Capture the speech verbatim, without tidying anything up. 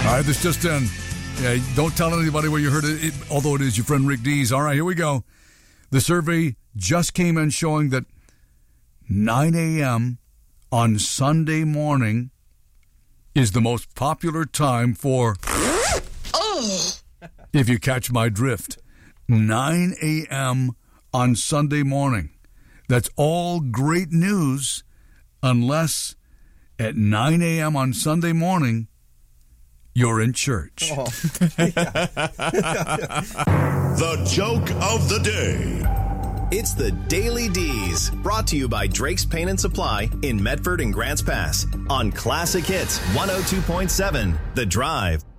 All right, this just in. Yeah, don't tell anybody where you heard it, it, although it is your friend Rick Dees. All right, here we go. The survey just came in showing that nine a.m. on Sunday morning is the most popular time for... Oh. If you catch my drift. nine a.m. on Sunday morning. That's all great news unless at nine a.m. on Sunday morning, you're in church. Oh. The joke of the day. It's the Daily D's, brought to you by Drake's Paint and Supply in Medford and Grants Pass on Classic Hits one oh two point seven, The Drive.